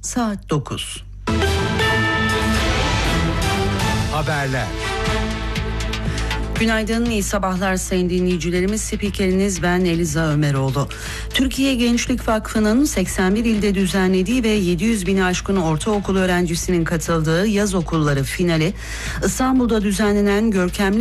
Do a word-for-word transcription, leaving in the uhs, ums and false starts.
saat dokuz. Haberler. Günaydın, iyi sabahlar sayın dinleyicilerimiz. Spikeriniz ben Eliza Ömeroğlu. Türkiye Gençlik Vakfı'nın seksen bir ilde düzenlediği ve yedi yüz bini aşkın ortaokul öğrencisinin katıldığı yaz okulları finali İstanbul'da düzenlenen görkemli